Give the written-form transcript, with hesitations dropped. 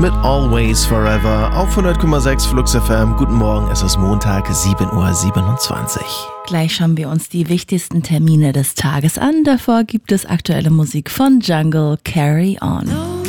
Mit Always Forever auf 100,6 Flux FM. Guten Morgen, es ist Montag, 7:27 Uhr. Gleich schauen wir uns die wichtigsten Termine des Tages an. Davor gibt es aktuelle Musik von Jungle, Carry On.